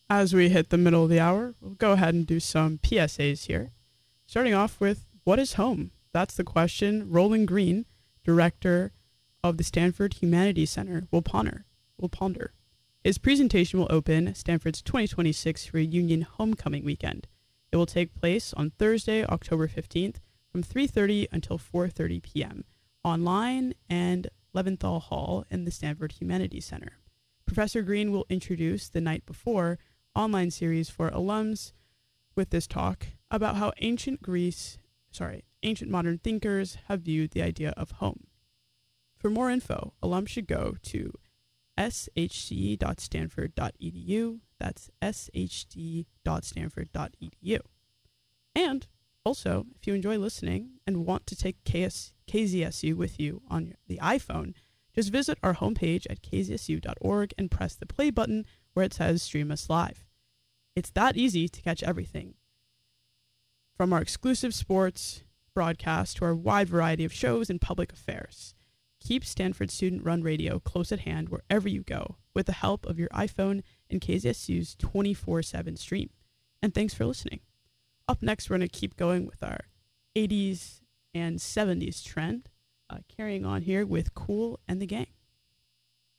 As we hit the middle of the hour, we'll go ahead and do some PSAs here. Starting off with, what is home? That's the question Roland Green, director of the Stanford Humanities Center, will ponder. His presentation will open Stanford's 2026 Reunion Homecoming Weekend. It will take place on Thursday, October 15th from 3:30 until 4:30 p.m. online and Leventhal Hall in the Stanford Humanities Center. Professor Green will introduce the night before online series for alums with this talk about how ancient modern thinkers have viewed the idea of home. For more info, alums should go to shc.stanford.edu. That's shd.stanford.edu. And also, if you enjoy listening and want to take KZSU with you on the iPhone, just visit our homepage at kzsu.org and press the play button where it says Stream Us Live. It's that easy to catch everything. From our exclusive sports broadcast to our wide variety of shows and public affairs. Keep Stanford Student-Run Radio close at hand wherever you go with the help of your iPhone and KZSU's 24/7 stream. And thanks for listening. Up next, we're going to keep going with our 80s and 70s trend, carrying on here with Kool and the Gang.